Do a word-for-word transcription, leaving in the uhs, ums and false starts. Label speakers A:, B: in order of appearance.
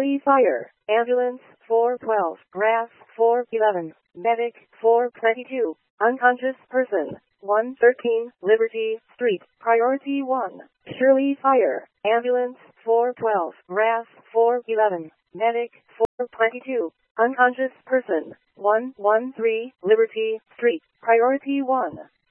A: Shirley Fire, Ambulance four twelve, R A S four eleven, Medic four twenty-two, Unconscious Person one thirteen, Liberty Street, Priority one. Shirley Fire, Ambulance four twelve, R A S four eleven, Medic four twenty-two, Unconscious Person one one three, Liberty Street, Priority one.